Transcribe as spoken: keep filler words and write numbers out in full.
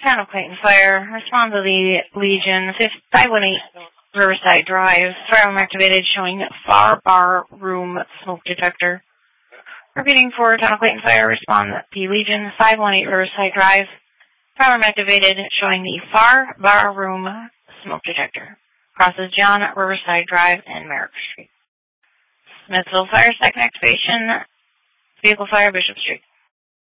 Town of Clayton Fire. Respond to the Legion. five one eight Riverside Drive. Firearm activated showing far bar room smoke detector. Repeating for Town of Clayton Fire. Respond to the Legion. five one eight Riverside Drive. Firearm activated showing the far bar room smoke detector. Crosses John, Riverside Drive, and Merrick Street. Smithville Fire, second activation. Vehicle fire, Bishop Street.